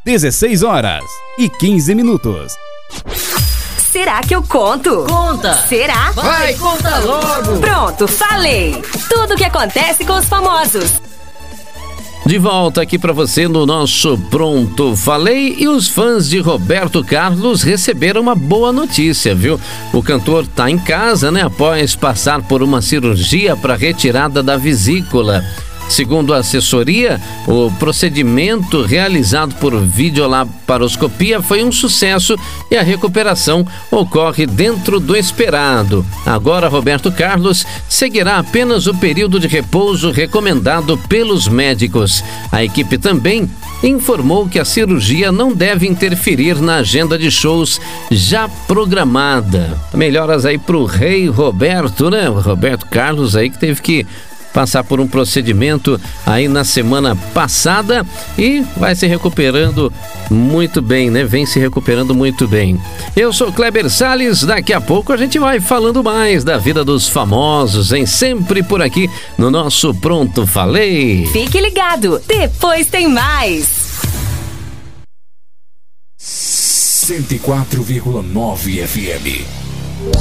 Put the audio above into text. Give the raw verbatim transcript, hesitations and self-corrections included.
dezesseis horas e quinze minutos. Será que eu conto? Conta! Será? Vai, conta logo! Pronto, falei! Tudo o que acontece com os famosos. De volta aqui para você no nosso Pronto Falei, e os fãs de Roberto Carlos receberam uma boa notícia, viu? O cantor tá em casa, né? Após passar por uma cirurgia para retirada da vesícula. Segundo a assessoria, o procedimento realizado por videolaparoscopia foi um sucesso e a recuperação ocorre dentro do esperado. Agora, Roberto Carlos seguirá apenas o período de repouso recomendado pelos médicos. A equipe também informou que a cirurgia não deve interferir na agenda de shows já programada. Melhoras aí pro rei Roberto, né? O Roberto Carlos aí que teve que passar por um procedimento aí na semana passada e vai se recuperando muito bem, né? Vem se recuperando muito bem. Eu sou Kleber Salles, daqui a pouco a gente vai falando mais da vida dos famosos, hein? Sempre por aqui no nosso Pronto Falei. Fique ligado, depois tem mais. cento e quatro vírgula nove F M